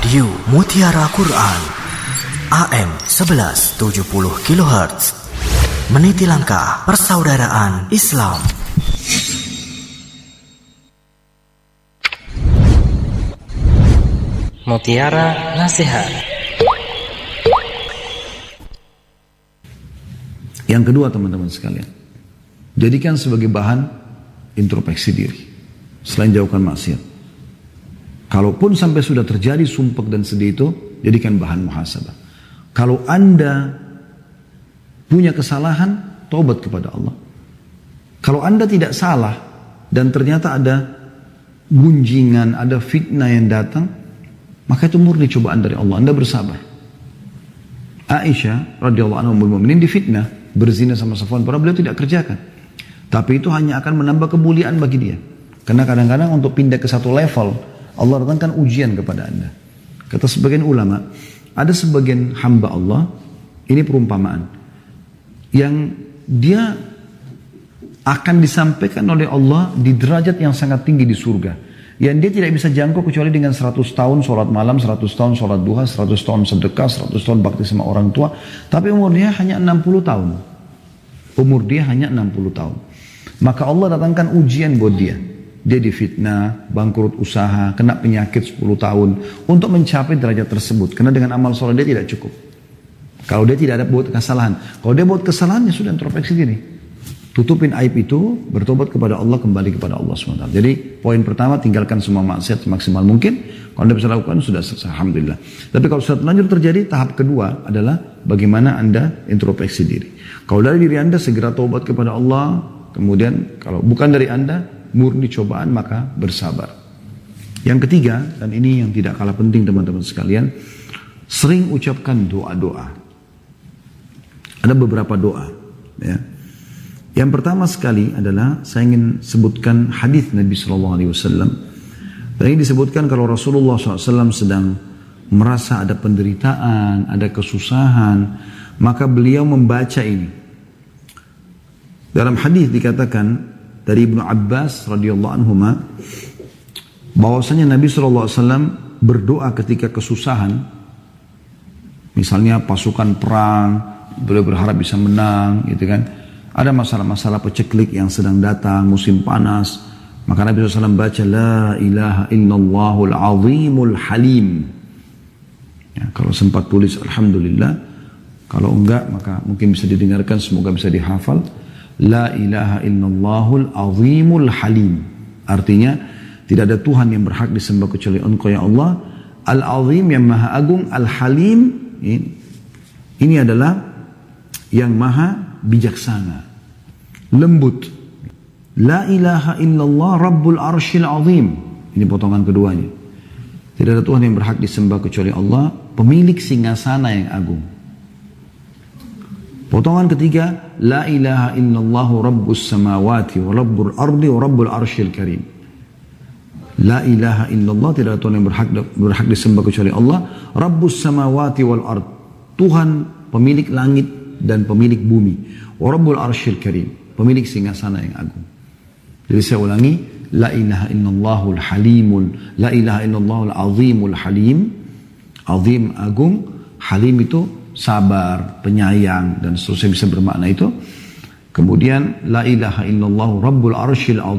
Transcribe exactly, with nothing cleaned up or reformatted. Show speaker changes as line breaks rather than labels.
Wahyu Mutiara Quran A M sebelas tujuh puluh kilohertz, meniti langkah persaudaraan Islam.
Mutiara Nasihat.
Yang kedua, teman-teman sekalian, jadikan sebagai bahan introspeksi diri selain jauhkan maksiat. Kalaupun sampai sudah terjadi sumpek dan sedih itu, jadikan bahan muhasabah. Kalau Anda punya kesalahan, taubat kepada Allah. Kalau Anda tidak salah dan ternyata ada gunjingan, ada fitnah yang datang, maka itu murni cobaan dari Allah. Anda bersabar. Aisyah radhiyallahu anha ummul mukminin difitnah berzina sama Safwan, padahal beliau tidak kerjakan. Tapi itu hanya akan menambah kemuliaan bagi dia. Karena kadang-kadang untuk pindah ke satu level, Allah datangkan ujian kepada Anda. Kata sebagian ulama, ada sebagian hamba Allah, ini perumpamaan, yang dia akan disampaikan oleh Allah di derajat yang sangat tinggi di surga, yang dia tidak bisa jangkau kecuali dengan seratus tahun sholat malam, seratus tahun sholat duha, seratus tahun sedekah, seratus tahun bakti sama orang tua. Tapi umur dia hanya enam puluh tahun. Umur dia hanya enam puluh tahun. Maka Allah datangkan ujian buat dia. Dia difitnah, bangkrut usaha, kena penyakit sepuluh tahun untuk mencapai derajat tersebut. Karena dengan amal soleh dia tidak cukup. Kalau dia tidak ada buat kesalahan. Kalau dia buat kesalahan, ya sudah introspeksi diri. Tutupin aib itu, bertobat kepada Allah, kembali kepada Allah subhanahu wa taala. Jadi poin pertama, tinggalkan semua maksiat semaksimal mungkin. Kalau Anda bisa lakukan, sudah selesai, alhamdulillah. Tapi kalau sudah terlanjur terjadi, tahap kedua adalah bagaimana Anda introspeksi diri. Kalau dari diri Anda, segera taubat kepada Allah. Kemudian kalau bukan dari Anda, murni cobaan, maka bersabar. Yang ketiga, dan ini yang tidak kalah penting teman-teman sekalian, sering ucapkan doa-doa. Ada beberapa doa, ya. Yang pertama sekali adalah saya ingin sebutkan hadis Nabi Shallallahu Alaihi Wasallam. Tadi disebutkan kalau Rasulullah shallallahu alaihi wasallam sedang merasa ada penderitaan, ada kesusahan, maka beliau membaca ini. Dalam hadis dikatakan dari Ibnu Abbas radhiyallahu anhuma bahwasanya Nabi shallallahu alaihi wasallam berdoa ketika kesusahan, misalnya pasukan perang, beliau berharap bisa menang, gitu kan. Ada masalah-masalah peceklik yang sedang datang, musim panas. Maka Nabi shallallahu alaihi wasallam baca, La ilaha illallahul azimul halim. Ya, kalau sempat tulis, Alhamdulillah. Kalau enggak, maka mungkin bisa didengarkan, semoga bisa dihafal. La ilaha illallahul azimul halim. Artinya, tidak ada Tuhan yang berhak disembah kecuali Engkau ya Allah. Al-azim yang maha agung, al-halim. Ini, ini adalah yang maha bijaksana, lembut. La ilaha illallah rabbul arshil azim. Ini potongan keduanya. Tidak ada Tuhan yang berhak disembah kecuali Allah, pemilik singgasana yang agung. Potongan ketiga, la ilaha illallah rabbus samawati wa rabbul ardi wa rabbul arshil karim. La ilaha illallah, tidak ada Tuhan yang berhak berhak disembah kecuali Allah, rabbus samawati wal ard, Tuhan pemilik langit dan pemilik bumi. Wa rabbul arshil karim, pemilik singgasana yang agung. Jadi saya ulangi, la ilaha illallahul halimul, la ilaha illallahul azimul halim. Azim agung, halim itu sabar, penyayang, dan seterusnya bisa bermakna itu. Kemudian la ilaha illallah rabbul arshil